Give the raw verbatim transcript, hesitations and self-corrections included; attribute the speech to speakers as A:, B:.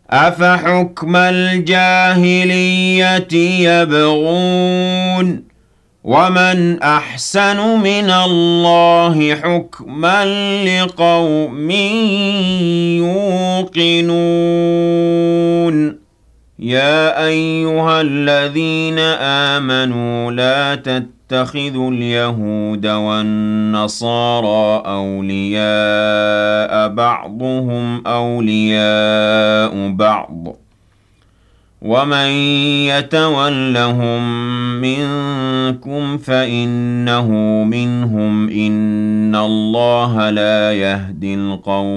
A: أَفَحُكْمَ الْجَاهِلِيَّةِ يَبْغُونَ وَمَنْ أَحْسَنُ مِنَ اللَّهِ حُكْمًا لِقَوْمٍ يُوقِنُونَ يَا أَيُّهَا الَّذِينَ آمَنُوا لَا تَتَّخِذُوا الْيَهُودَ وَالنَّصَارَىٰ أَوْلِيَاءَ بَعْضُهُمْ أَوْلِيَاءُ بَعْضٍ ۚ وَمَن يَتَوَلَّهُم مِّنكُمْ فَإِنَّهُ مِنْهُمْ ۗ إِنَّ اللَّهَ لَا يَهْدِي الْقَوْمَ